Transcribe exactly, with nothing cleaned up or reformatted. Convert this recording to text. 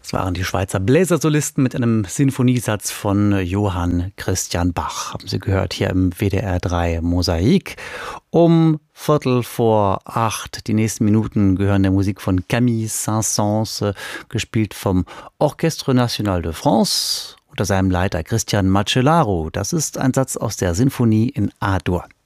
Das waren die Schweizer Bläsersolisten mit einem Sinfoniesatz von Johann Christian Bach. Haben Sie gehört hier im W D R drei Mosaik. Um Viertel vor acht, die nächsten Minuten gehören der Musik von Camille Saint-Saëns, äh, gespielt vom Orchestre National de France unter seinem Leiter Christian Macellaro. Das ist ein Satz aus der Sinfonie in A-Dur.